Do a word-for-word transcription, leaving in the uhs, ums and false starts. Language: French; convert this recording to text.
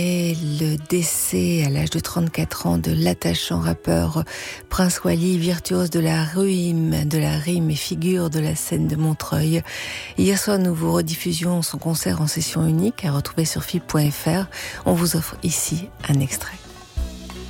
Et le décès à l'âge de trente-quatre ans de l'attachant rappeur Prince Wally, virtuose de la rime, de la rime et figure de la scène de Montreuil. Hier soir, nous vous rediffusions son concert en session unique à retrouver sur F I P point F R. On vous offre ici un extrait.